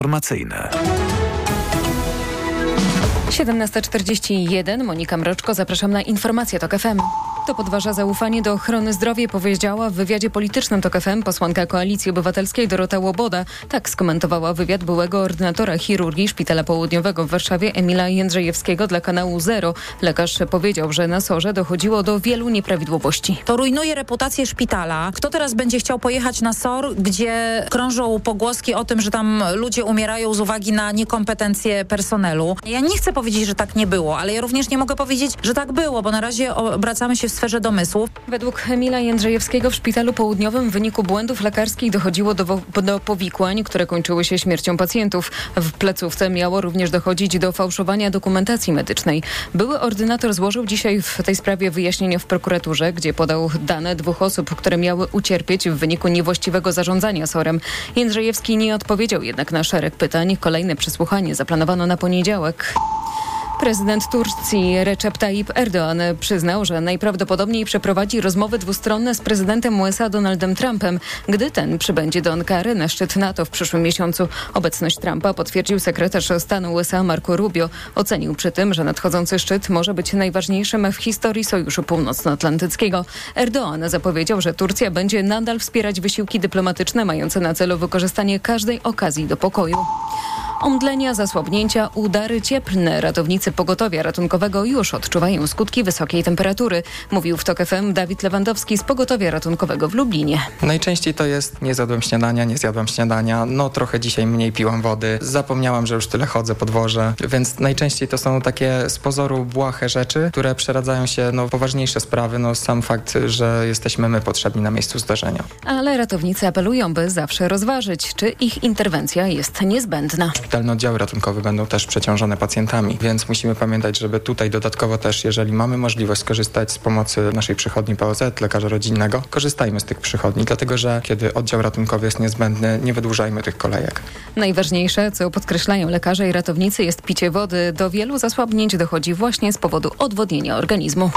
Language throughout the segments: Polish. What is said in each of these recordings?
Informacyjne. 17:41. Monika Mroczko, zapraszam na informację TOK FM. To podważa zaufanie do ochrony zdrowia, powiedziała w wywiadzie politycznym TOK FM posłanka Koalicji Obywatelskiej Dorota Łoboda. Tak skomentowała wywiad byłego ordynatora chirurgii Szpitala Południowego w Warszawie Emila Jędrzejewskiego dla kanału Zero. Lekarz powiedział, że na SOR-ze dochodziło do wielu nieprawidłowości. To rujnuje reputację szpitala. Kto teraz będzie chciał pojechać na SOR, gdzie krążą pogłoski o tym, że tam ludzie umierają z uwagi na niekompetencje personelu? Ja nie chcę powiedzieć, że tak nie było, ale ja również nie mogę powiedzieć, że tak było, bo na razie obracamy się w sferze domysłów. Według Emila Jędrzejewskiego w Szpitalu Południowym w wyniku błędów lekarskich dochodziło do powikłań, które kończyły się śmiercią pacjentów. W placówce miało również dochodzić do fałszowania dokumentacji medycznej. Były ordynator złożył dzisiaj w tej sprawie wyjaśnienie w prokuraturze, gdzie podał dane 2 osób, które miały ucierpieć w wyniku niewłaściwego zarządzania SOR-em. Jędrzejewski nie odpowiedział jednak na szereg pytań. Kolejne przesłuchanie zaplanowano na poniedziałek. Prezydent Turcji Recep Tayyip Erdoğan przyznał, że najprawdopodobniej przeprowadzi rozmowy dwustronne z prezydentem USA Donaldem Trumpem, gdy ten przybędzie do Ankary na szczyt NATO w przyszłym miesiącu. Obecność Trumpa potwierdził sekretarz stanu USA Marco Rubio. Ocenił przy tym, że nadchodzący szczyt może być najważniejszym w historii Sojuszu Północnoatlantyckiego. Erdoğan zapowiedział, że Turcja będzie nadal wspierać wysiłki dyplomatyczne mające na celu wykorzystanie każdej okazji do pokoju. Omdlenia, zasłabnięcia, udary cieplne. Ratownicy pogotowia ratunkowego już odczuwają skutki wysokiej temperatury. Mówił w TOK FM Dawid Lewandowski z pogotowia ratunkowego w Lublinie. Najczęściej to jest nie zjadłem śniadania, trochę dzisiaj mniej piłam wody, zapomniałam, że już tyle chodzę po dworze, więc najczęściej to są takie z pozoru błahe rzeczy, które przeradzają się w poważniejsze sprawy, sam fakt, że jesteśmy my potrzebni na miejscu zdarzenia. Ale ratownicy apelują, by zawsze rozważyć, czy ich interwencja jest niezbędna. Szpitalne oddziały ratunkowe będą też przeciążone pacjentami, więc musimy pamiętać, żeby tutaj dodatkowo też, jeżeli mamy możliwość skorzystać z pomocy naszej przychodni POZ, lekarza rodzinnego, korzystajmy z tych przychodni, dlatego że kiedy oddział ratunkowy jest niezbędny, nie wydłużajmy tych kolejek. Najważniejsze, co podkreślają lekarze i ratownicy, jest picie wody. Do wielu zasłabnięć dochodzi właśnie z powodu odwodnienia organizmu.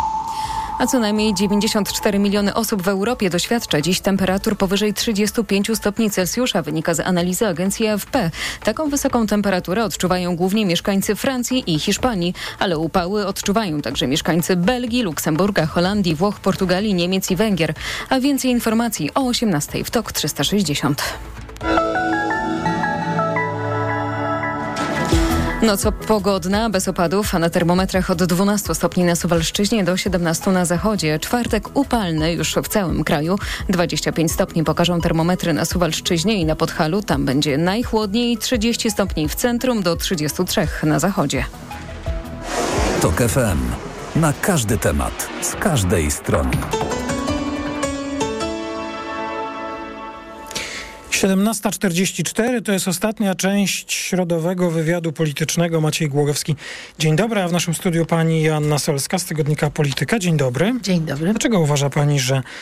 A co najmniej 94 miliony osób w Europie doświadcza dziś temperatur powyżej 35 stopni Celsjusza, wynika z analizy agencji AFP. Taką wysoką temperaturę odczuwają głównie mieszkańcy Francji i Hiszpanii, ale upały odczuwają także mieszkańcy Belgii, Luksemburga, Holandii, Włoch, Portugalii, Niemiec i Węgier. A więcej informacji o 18:00 w TOK 360. Noc pogodna, bez opadów, a na termometrach od 12 stopni na Suwalszczyźnie do 17 na zachodzie. Czwartek upalny już w całym kraju. 25 stopni pokażą termometry na Suwalszczyźnie i na Podhalu. Tam będzie najchłodniej, 30 stopni w centrum do 33 na zachodzie. TOK FM. Na każdy temat, z każdej strony. 17:44 to jest ostatnia część środowego wywiadu politycznego. Maciej Głogowski. Dzień dobry, a w naszym studiu pani Joanna Solska z tygodnika Polityka. Dzień dobry. Dzień dobry. Dlaczego uważa pani,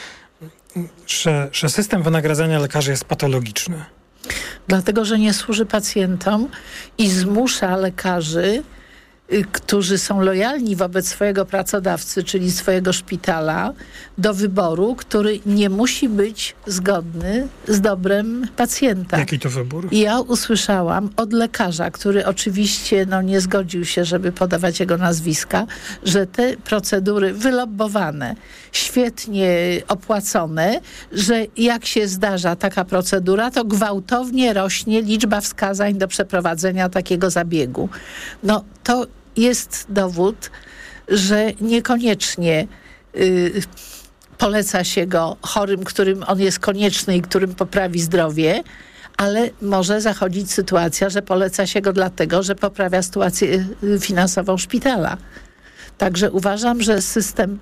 że system wynagradzania lekarzy jest patologiczny? Dlatego, że nie służy pacjentom i zmusza lekarzy, którzy są lojalni wobec swojego pracodawcy, czyli swojego szpitala, do wyboru, który nie musi być zgodny z dobrem pacjenta. Jaki to wybór? I ja usłyszałam od lekarza, który oczywiście nie zgodził się, żeby podawać jego nazwiska, że te procedury wylobbowane, świetnie opłacone, że jak się zdarza taka procedura, to gwałtownie rośnie liczba wskazań do przeprowadzenia takiego zabiegu. To jest dowód, że niekoniecznie poleca się go chorym, którym on jest konieczny i którym poprawi zdrowie, ale może zachodzić sytuacja, że poleca się go dlatego, że poprawia sytuację finansową szpitala. Także uważam, że system,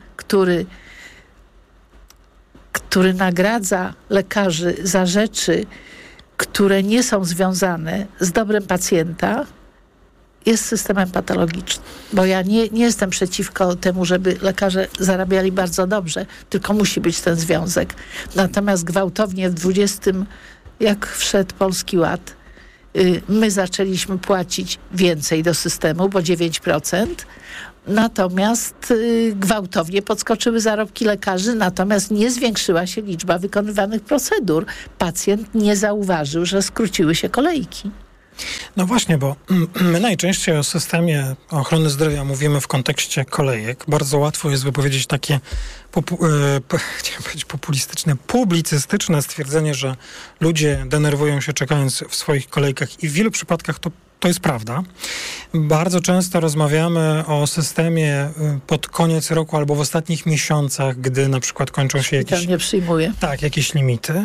który nagradza lekarzy za rzeczy, które nie są związane z dobrem pacjenta, jest systemem patologicznym. Bo ja nie jestem przeciwko temu, żeby lekarze zarabiali bardzo dobrze, tylko musi być ten związek. Natomiast gwałtownie w 20, jak wszedł Polski Ład, my zaczęliśmy płacić więcej do systemu, bo 9%, natomiast gwałtownie podskoczyły zarobki lekarzy, natomiast nie zwiększyła się liczba wykonywanych procedur. Pacjent nie zauważył, że skróciły się kolejki. No właśnie, bo my najczęściej o systemie ochrony zdrowia mówimy w kontekście kolejek. Bardzo łatwo jest wypowiedzieć takie chciałem powiedzieć populistyczne, publicystyczne stwierdzenie, że ludzie denerwują się czekając w swoich kolejkach i w wielu przypadkach to jest prawda. Bardzo często rozmawiamy o systemie pod koniec roku albo w ostatnich miesiącach, gdy na przykład kończą się jakieś... nie przyjmuje. Tak, jakieś limity.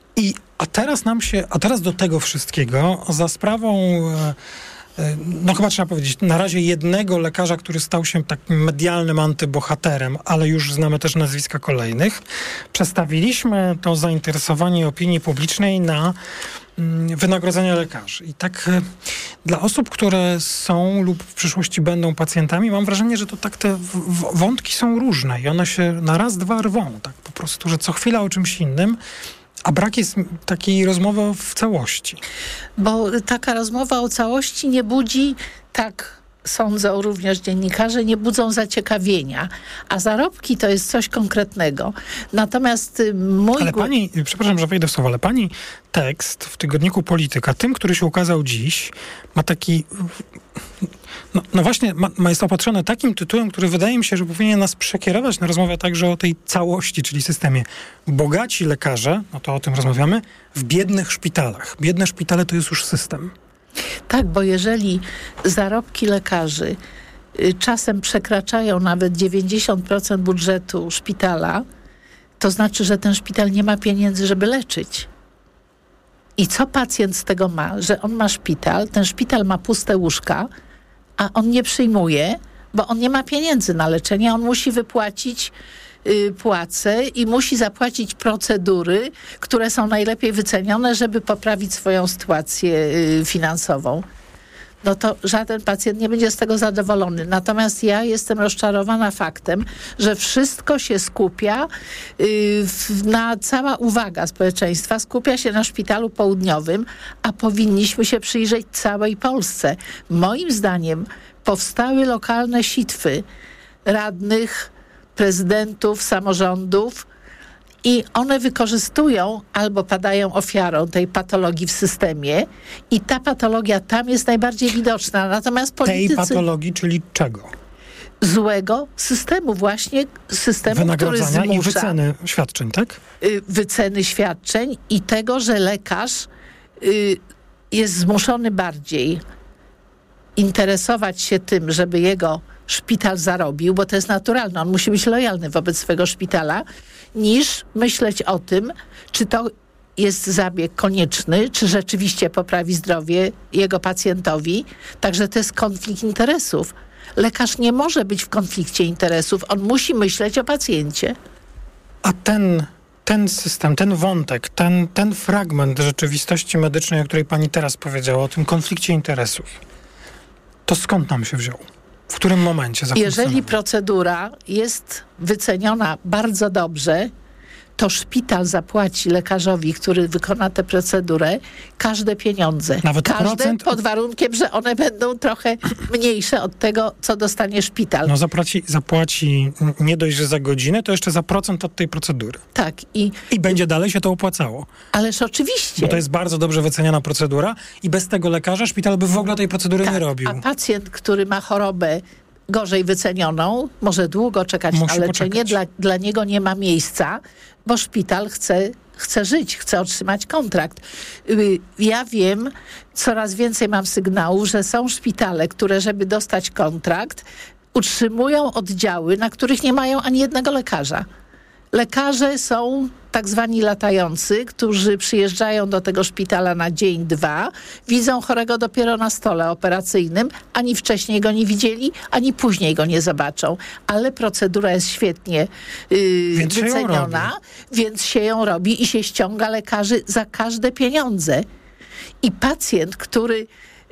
A teraz do tego wszystkiego za sprawą, no chyba trzeba powiedzieć, na razie jednego lekarza, który stał się takim medialnym antybohaterem, ale już znamy też nazwiska kolejnych, przestawiliśmy to zainteresowanie opinii publicznej na wynagrodzenia lekarzy. I tak dla osób, które są lub w przyszłości będą pacjentami, mam wrażenie, że to tak te wątki są różne i one się na raz, dwa rwą. Tak po prostu, że co chwila o czymś innym, a brak jest takiej rozmowy w całości. Bo taka rozmowa o całości nie budzi, tak sądzą również dziennikarze, nie budzą zaciekawienia. A zarobki to jest coś konkretnego. Natomiast Ale pani, przepraszam, że wejdę w słowo, ale pani tekst w tygodniku Polityka, tym, który się ukazał dziś, ma taki... No właśnie, jest opatrzony takim tytułem, który wydaje mi się, że powinien nas przekierować na rozmowę także o tej całości, czyli systemie. Bogaci lekarze, no to o tym rozmawiamy, w biednych szpitalach. Biedne szpitale to jest już system. Tak, bo jeżeli zarobki lekarzy czasem przekraczają nawet 90% budżetu szpitala, to znaczy, że ten szpital nie ma pieniędzy, żeby leczyć. I co pacjent z tego ma? Że on ma szpital, ten szpital ma puste łóżka, a on nie przyjmuje, bo on nie ma pieniędzy na leczenie, on musi wypłacić płace i musi zapłacić procedury, które są najlepiej wycenione, żeby poprawić swoją sytuację finansową. No to żaden pacjent nie będzie z tego zadowolony. Natomiast ja jestem rozczarowana faktem, że wszystko się skupia, cała uwaga społeczeństwa skupia się na szpitalu południowym, a powinniśmy się przyjrzeć całej Polsce. Moim zdaniem powstały lokalne sitwy radnych, prezydentów, samorządów i one wykorzystują albo padają ofiarą tej patologii w systemie i ta patologia tam jest najbardziej widoczna. Natomiast politycy... Tej patologii, czyli czego? Złego systemu, właśnie systemu, wynagrodzenia który zmusza... i wyceny świadczeń, tak? Wyceny świadczeń i tego, że lekarz jest zmuszony bardziej interesować się tym, żeby jego szpital zarobił, bo to jest naturalne, on musi być lojalny wobec swego szpitala, niż myśleć o tym, czy to jest zabieg konieczny, czy rzeczywiście poprawi zdrowie jego pacjentowi. Także to jest konflikt interesów. Lekarz nie może być w konflikcie interesów, on musi myśleć o pacjencie. A ten system, ten wątek, ten fragment rzeczywistości medycznej, o której pani teraz powiedziała, o tym konflikcie interesów, to skąd nam się wziął? W którym momencie zafunkcjonował? Jeżeli procedura jest wyceniona bardzo dobrze, to szpital zapłaci lekarzowi, który wykona tę procedurę, każde pieniądze. Nawet każde pod warunkiem, że one będą trochę mniejsze od tego, co dostanie szpital. No zapłaci nie dość, że za godzinę, to jeszcze za procent od tej procedury. Tak. I będzie dalej się to opłacało. Ależ oczywiście. Bo to jest bardzo dobrze wyceniana procedura i bez tego lekarza szpital by w ogóle tej procedury nie robił. A pacjent, który ma chorobę gorzej wycenioną, może długo czekać na leczenie, dla niego nie ma miejsca, bo szpital chce żyć, chce otrzymać kontrakt. Ja wiem, coraz więcej mam sygnałów, że są szpitale, które, żeby dostać kontrakt, utrzymują oddziały, na których nie mają ani jednego lekarza. Lekarze są tak zwani latający, którzy przyjeżdżają do tego szpitala na dzień, dwa, widzą chorego dopiero na stole operacyjnym, ani wcześniej go nie widzieli, ani później go nie zobaczą. Ale procedura jest świetnie wyceniona, więc się ją robi i się ściąga lekarzy za każde pieniądze. I pacjent, który...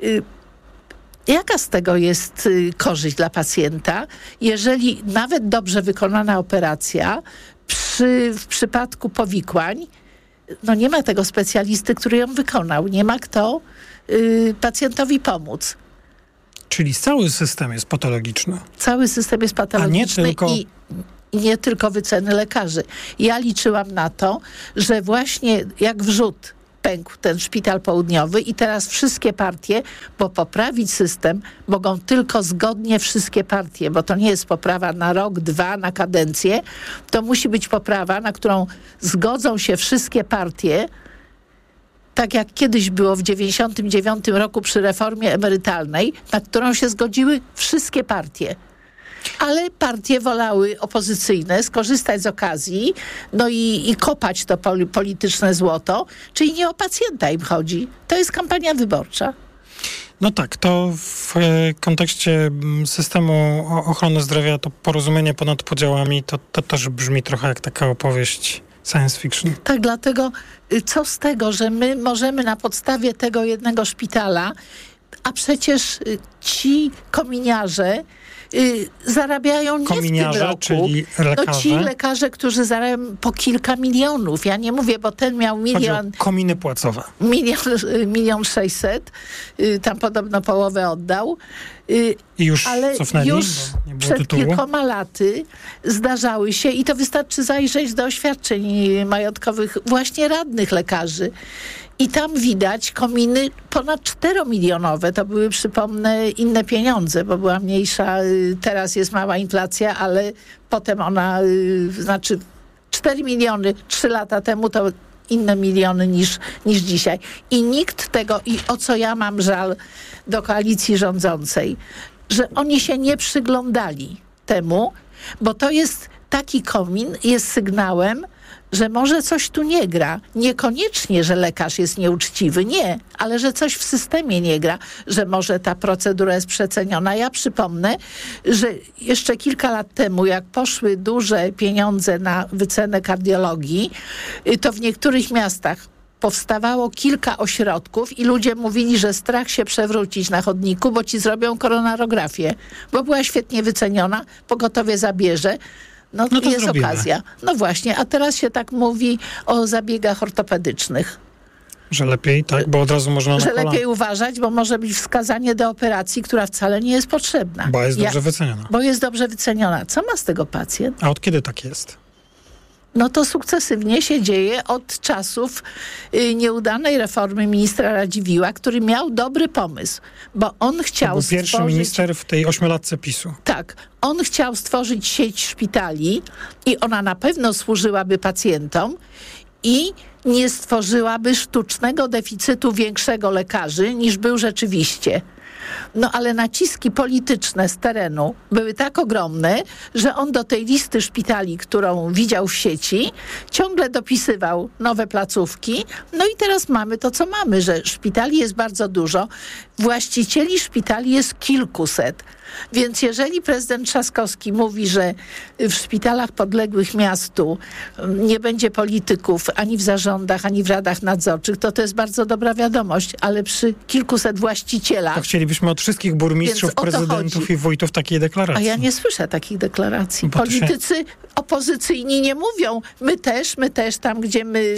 Jaka z tego jest korzyść dla pacjenta, jeżeli nawet dobrze wykonana operacja w przypadku powikłań, no nie ma tego specjalisty, który ją wykonał. Nie ma kto pacjentowi pomóc. Czyli cały system jest patologiczny. Cały system jest patologiczny i nie tylko wyceny lekarzy. Ja liczyłam na to, że właśnie jak wrzód pękł ten szpital południowy i teraz wszystkie partie, bo poprawić system mogą tylko zgodnie wszystkie partie, bo to nie jest poprawa na rok, 2, na kadencję. To musi być poprawa, na którą zgodzą się wszystkie partie, tak jak kiedyś było w 1999 roku przy reformie emerytalnej, na którą się zgodziły wszystkie partie. Ale partie wolały opozycyjne skorzystać z okazji, no i kopać to polityczne złoto, czyli nie o pacjenta im chodzi. To jest kampania wyborcza. No tak, to w kontekście systemu ochrony zdrowia to porozumienie ponad podziałami to też brzmi trochę jak taka opowieść science fiction. Tak, dlatego co z tego, że my możemy na podstawie tego jednego szpitala, a przecież ci kominiarze zarabiają nie w tym roku. Czyli lekarze? No ci lekarze, którzy zarabiają po kilka milionów. Ja nie mówię, bo ten miał milion... kominy płacowe. 1,6 mln, tam podobno połowę oddał. I już ale cofnęli, już bo nie było przed tytułu. kilkoma laty zdarzały się i to wystarczy zajrzeć do oświadczeń majątkowych właśnie radnych lekarzy. I tam widać kominy ponad 4-milionowe. To były, przypomnę, inne pieniądze, bo była mniejsza, teraz jest mała inflacja, ale potem ona, 4 miliony 3 lata temu to inne miliony niż dzisiaj. I nikt tego, i o co ja mam żal do koalicji rządzącej, że oni się nie przyglądali temu, bo to jest taki komin, jest sygnałem, że może coś tu nie gra. Niekoniecznie, że lekarz jest nieuczciwy, nie, ale że coś w systemie nie gra, że może ta procedura jest przeceniona. Ja przypomnę, że jeszcze kilka lat temu, jak poszły duże pieniądze na wycenę kardiologii, to w niektórych miastach powstawało kilka ośrodków i ludzie mówili, że strach się przewrócić na chodniku, bo ci zrobią koronarografię, bo była świetnie wyceniona, pogotowie zabierze. No to jest zrobimy. Okazja. No właśnie, a teraz się tak mówi o zabiegach ortopedycznych. Że lepiej, tak? Bo od razu można Że lepiej uważać, bo może być wskazanie do operacji, która wcale nie jest potrzebna. Bo jest dobrze wyceniona. Bo jest dobrze wyceniona. Co ma z tego pacjent? A od kiedy tak jest? No to sukcesywnie się dzieje od czasów nieudanej reformy ministra Radziwiłła, który miał dobry pomysł, bo on chciał to był pierwszy minister w tej 8-latce PiS-u. Tak. On chciał stworzyć sieć szpitali i ona na pewno służyłaby pacjentom i nie stworzyłaby sztucznego deficytu większego lekarzy, niż był rzeczywiście. No ale naciski polityczne z terenu były tak ogromne, że on do tej listy szpitali, którą widział w sieci, ciągle dopisywał nowe placówki. No i teraz mamy to, co mamy, że szpitali jest bardzo dużo. Właścicieli szpitali jest kilkuset. Więc jeżeli prezydent Trzaskowski mówi, że w szpitalach podległych miastu nie będzie polityków ani w zarządach, ani w radach nadzorczych, to jest bardzo dobra wiadomość, ale przy kilkuset właścicielach... To chcielibyśmy od wszystkich burmistrzów, prezydentów i wójtów takiej deklaracji. A ja nie słyszę takich deklaracji. Bo politycy opozycyjni nie mówią, my też tam, gdzie my...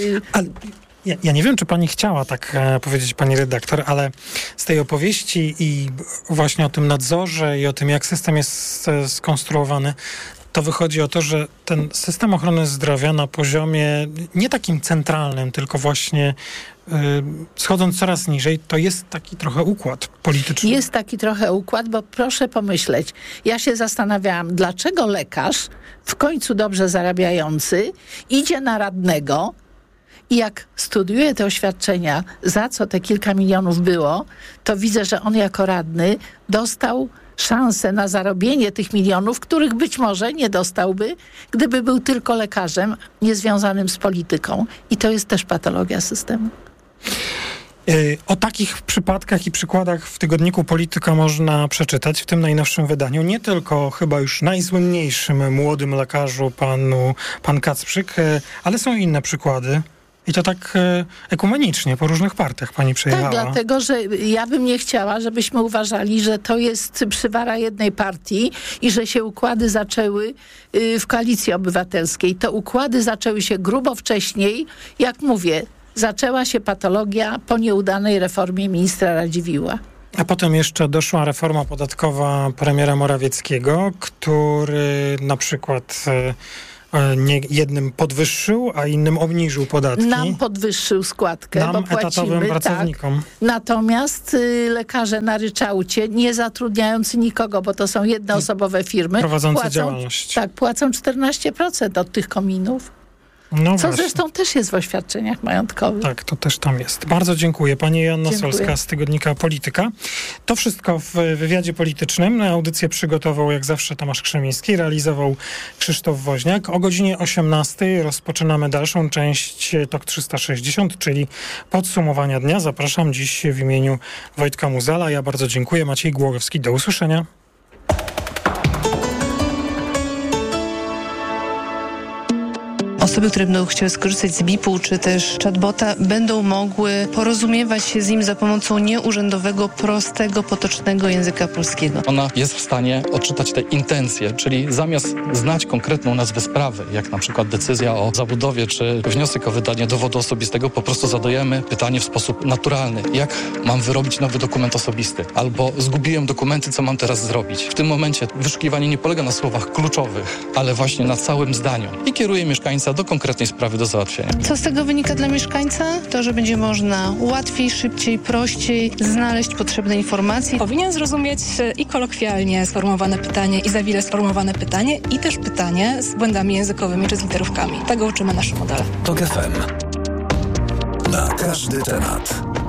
Ja nie wiem, czy pani chciała tak powiedzieć, pani redaktor, ale z tej opowieści i właśnie o tym nadzorze i o tym, jak system jest skonstruowany, to wychodzi o to, że ten system ochrony zdrowia na poziomie nie takim centralnym, tylko właśnie schodząc coraz niżej, to jest taki trochę układ polityczny. Jest taki trochę układ, bo proszę pomyśleć, ja się zastanawiałam, dlaczego lekarz, w końcu dobrze zarabiający, idzie na radnego. I jak studiuję te oświadczenia, za co te kilka milionów było, to widzę, że on jako radny dostał szansę na zarobienie tych milionów, których być może nie dostałby, gdyby był tylko lekarzem niezwiązanym z polityką. I to jest też patologia systemu. O takich przypadkach i przykładach w tygodniku Polityka można przeczytać w tym najnowszym wydaniu. Nie tylko chyba już najsłynniejszym młodym lekarzu pan Kacprzyk, ale są inne przykłady. I to tak ekumenicznie, po różnych partiach pani przejechała. Tak, dlatego, że ja bym nie chciała, żebyśmy uważali, że to jest przywara jednej partii i że się układy zaczęły w Koalicji Obywatelskiej. To układy zaczęły się grubo wcześniej. Jak mówię, zaczęła się patologia po nieudanej reformie ministra Radziwiłła. A potem jeszcze doszła reforma podatkowa premiera Morawieckiego, który na przykład jednym podwyższył, a innym obniżył podatki. Nam podwyższył składkę, Nam, bo płacimy, etatowym pracownikom. Tak. Natomiast lekarze na ryczałcie, nie zatrudniający nikogo, bo to są jednoosobowe firmy, prowadzące działalność. Tak, płacą 14% od tych kominów. No Co właśnie. zresztą też jest w oświadczeniach majątkowych. Tak, to też tam jest. Bardzo dziękuję. Pani Joanna Solska z tygodnika Polityka. To wszystko w wywiadzie politycznym. Audycję przygotował jak zawsze Tomasz Krzemiński, realizował Krzysztof Woźniak. O godzinie 18 rozpoczynamy dalszą część TOK 360, czyli podsumowania dnia. Zapraszam dziś w imieniu Wojtka Muzala. Ja bardzo dziękuję. Maciej Głogowski. Do usłyszenia. Osoby, które będą chciały skorzystać z BIP-u czy też chatbota, będą mogły porozumiewać się z nim za pomocą nieurzędowego, prostego, potocznego języka polskiego. Ona jest w stanie odczytać te intencje, czyli zamiast znać konkretną nazwę sprawy, jak na przykład decyzja o zabudowie czy wniosek o wydanie dowodu osobistego, po prostu zadajemy pytanie w sposób naturalny. Jak mam wyrobić nowy dokument osobisty? Albo zgubiłem dokumenty, co mam teraz zrobić? W tym momencie wyszukiwanie nie polega na słowach kluczowych, ale właśnie na całym zdaniu i kieruje mieszkańca do konkretnej sprawy do załatwienia. Co z tego wynika dla mieszkańca? To, że będzie można łatwiej, szybciej, prościej znaleźć potrzebne informacje. Powinien zrozumieć i kolokwialnie sformułowane pytanie, i za wile sformułowane pytanie, i też pytanie z błędami językowymi czy z literówkami. Tego uczymy nasze modele. TOK FM. Na każdy temat.